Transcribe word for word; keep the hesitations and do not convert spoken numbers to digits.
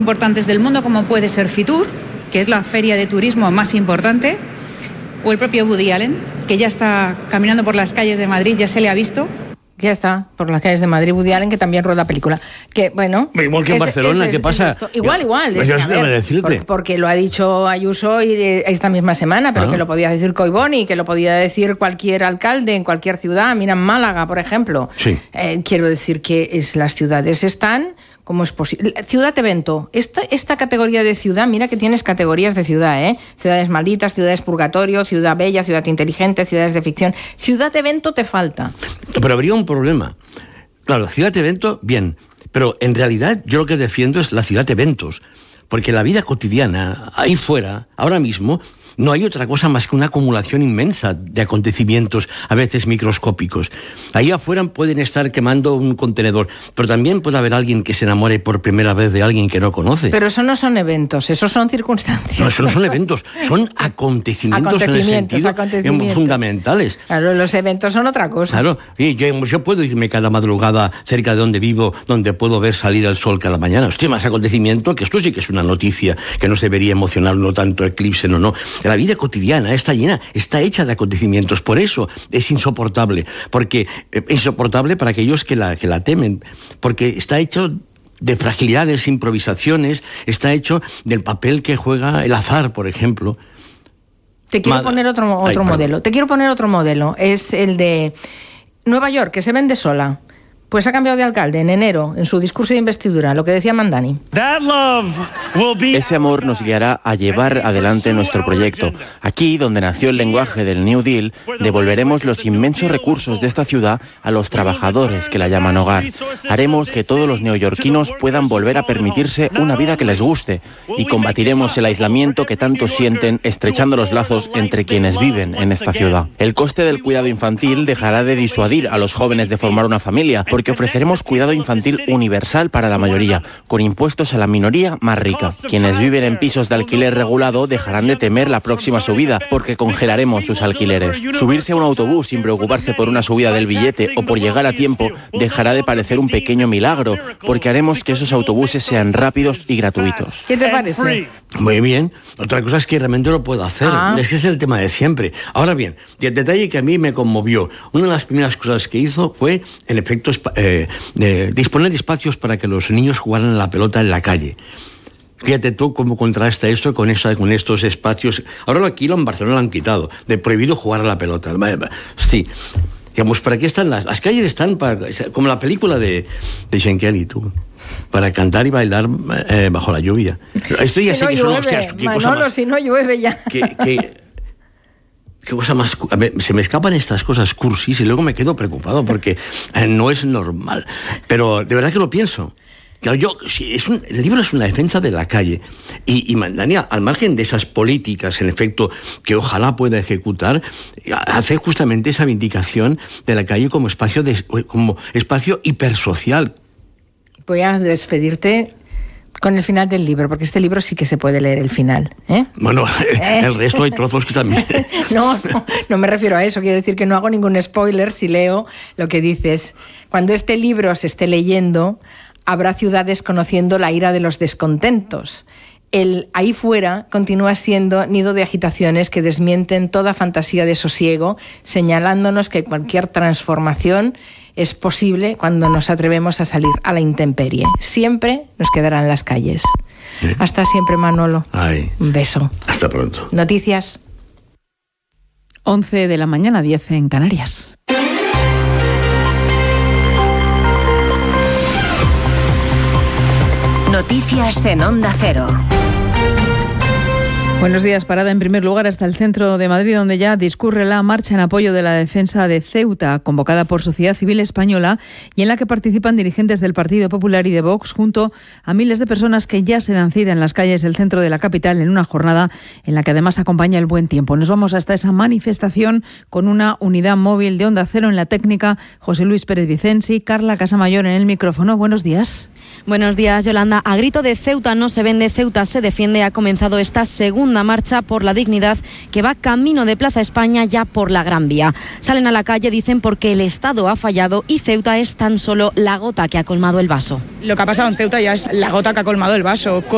importantes del mundo, como puede ser Fitur, que es la feria de turismo más importante, o el propio Woody Allen, que ya está caminando por las calles de Madrid, ya se le ha visto. Ya está, por las calles de Madrid, Woody Allen, que también rueda película. Que, bueno... Igual que en es, Barcelona, es, ¿qué es, pasa? Es igual, igual. Pues es, yo a ver, decirte. por, porque lo ha dicho Ayuso y esta misma semana, pero ah. que lo podía decir Collboni, que lo podía decir cualquier alcalde en cualquier ciudad. Mira, en Málaga, por ejemplo. Sí. Eh, quiero decir que es, las ciudades están... ¿Cómo es posible? Ciudad evento. Esta, esta categoría de ciudad, mira que tienes categorías de ciudad, ¿eh? Ciudades malditas, ciudades purgatorio, ciudad bella, ciudad inteligente, ciudades de ficción. Ciudad evento te falta. Pero habría un problema. Claro, ciudad evento, bien. Pero en realidad yo lo que defiendo es la ciudad eventos. Porque la vida cotidiana, ahí fuera, ahora mismo, no hay otra cosa más que una acumulación inmensa de acontecimientos, a veces microscópicos. Ahí afuera pueden estar quemando un contenedor, pero también puede haber alguien que se enamore por primera vez de alguien que no conoce. Pero eso no son eventos, eso son circunstancias. No, eso no son eventos, son acontecimientos, acontecimientos en el sentido fundamentales. Claro, los eventos son otra cosa. Claro, y yo, yo puedo irme cada madrugada cerca de donde vivo, donde puedo ver salir el sol cada mañana. Hostia, más acontecimiento, que esto sí que es una noticia que nos debería emocionar, no tanto eclipse, no, no. La vida cotidiana está llena, está hecha de acontecimientos, por eso es insoportable, porque es insoportable para aquellos que la, que la temen, porque está hecho de fragilidades, improvisaciones, está hecho del papel que juega el azar, por ejemplo. Te quiero Ma- poner otro, otro Ay, modelo, te quiero poner otro modelo, es el de Nueva York, que se vende sola. Pues ha cambiado de alcalde en enero, en su discurso de investidura, lo que decía Mandani. Ese amor nos guiará a llevar adelante nuestro proyecto. Aquí, donde nació el lenguaje del New Deal, devolveremos los inmensos recursos de esta ciudad a los trabajadores que la llaman hogar. Haremos que todos los neoyorquinos puedan volver a permitirse una vida que les guste y combatiremos el aislamiento que tantos sienten, estrechando los lazos entre quienes viven en esta ciudad. El coste del cuidado infantil dejará de disuadir a los jóvenes de formar una familia, porque ofreceremos cuidado infantil universal para la mayoría, con impuestos a la minoría más rica. Quienes viven en pisos de alquiler regulado dejarán de temer la próxima subida, porque congelaremos sus alquileres. Subirse a un autobús sin preocuparse por una subida del billete o por llegar a tiempo dejará de parecer un pequeño milagro, porque haremos que esos autobuses sean rápidos y gratuitos. ¿Qué te parece? Muy bien. Otra cosa es que realmente lo puedo hacer. Ah. Es que es el tema de siempre. Ahora bien, el detalle que a mí me conmovió, una de las primeras cosas que hizo fue, en efecto, eh, eh, disponer de espacios para que los niños jugaran a la pelota en la calle. Fíjate tú cómo contrasta esto con, esa, con estos espacios. Ahora aquí en Barcelona lo han quitado, de prohibido jugar a la pelota. Sí. Digamos, ¿para qué están las, las calles? Están para, como la película de, de Schenkel, tú, para cantar y bailar eh, bajo la lluvia. Esto ya si sé no que llueve, son, hostias, qué Manolo, cosa más, si no llueve ya. Que, que, qué cosa más... A ver, se me escapan estas cosas cursis y luego me quedo preocupado porque eh, no es normal. Pero de verdad que lo pienso. Claro, yo, sí, es un, el libro es una defensa de la calle y, y Mandani, al margen de esas políticas, en efecto, que ojalá pueda ejecutar, hace justamente esa vindicación de la calle como espacio, de, como espacio hipersocial. Voy a despedirte con el final del libro, porque este libro sí que se puede leer el final, ¿eh? Bueno, ¿Eh? el resto hay trozos que también... no, no, no me refiero a eso, quiero decir que no hago ningún spoiler si leo lo que dices. Cuando este libro se esté leyendo, habrá ciudades conociendo la ira de los descontentos. El ahí fuera continúa siendo nido de agitaciones que desmienten toda fantasía de sosiego, señalándonos que cualquier transformación es posible cuando nos atrevemos a salir a la intemperie. Siempre nos quedarán las calles. ¿Sí? Hasta siempre, Manolo. Ay. Un beso. Hasta pronto. Noticias. once de la mañana, diez en Canarias. Noticias en Onda Cero. Buenos días. Parada en primer lugar hasta el centro de Madrid, donde ya discurre la marcha en apoyo de la defensa de Ceuta, convocada por Sociedad Civil Española y en la que participan dirigentes del Partido Popular y de Vox, junto a miles de personas que ya se dan cita en las calles del centro de la capital en una jornada en la que además acompaña el buen tiempo. Nos vamos hasta esa manifestación con una unidad móvil de Onda Cero en la técnica, José Luis Pérez Vicensi, Carla Casamayor en el micrófono. Buenos días. Buenos días, Yolanda. A grito de Ceuta no se vende, Ceuta se defiende, ha comenzado esta segunda marcha por la dignidad que va camino de Plaza España, ya por la Gran Vía. Salen a la calle, dicen, porque el Estado ha fallado y Ceuta es tan solo la gota que ha colmado el vaso. Lo que ha pasado en Ceuta ya es la gota que ha colmado el vaso.